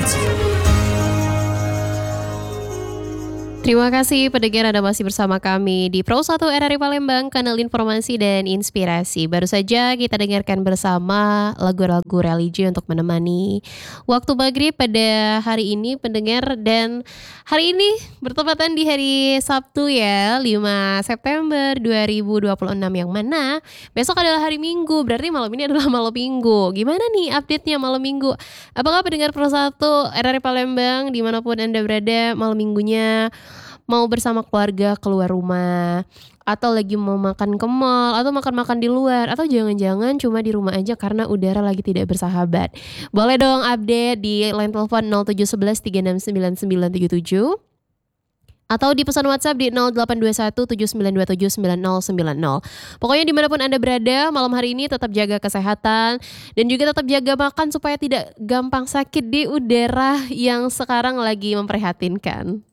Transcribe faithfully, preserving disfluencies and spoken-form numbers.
frekuensi. Terima kasih pendengar Anda masih bersama kami di Pro satu R R I Palembang, kanal informasi dan inspirasi. Baru saja kita dengarkan bersama lagu-lagu religi untuk menemani waktu maghrib pada hari ini pendengar. Dan hari ini bertepatan di hari Sabtu ya, lima September dua ribu dua puluh enam, yang mana besok adalah hari Minggu. Berarti malam ini adalah malam Minggu. Gimana nih update-nya malam Minggu? Apakah pendengar Pro satu R R I Palembang dimanapun Anda berada, malam minggunya mau bersama keluarga keluar rumah, atau lagi mau makan ke mall, atau makan-makan di luar, atau jangan-jangan cuma di rumah aja karena udara lagi tidak bersahabat? Boleh dong update di line telepon nol tujuh satu satu tiga enam sembilan sembilan tujuh tujuh, atau di pesan WhatsApp di nol delapan dua satu tujuh sembilan dua tujuh sembilan nol sembilan nol. Pokoknya dimanapun Anda berada, malam hari ini tetap jaga kesehatan dan juga tetap jaga makan supaya tidak gampang sakit di udara yang sekarang lagi memprihatinkan.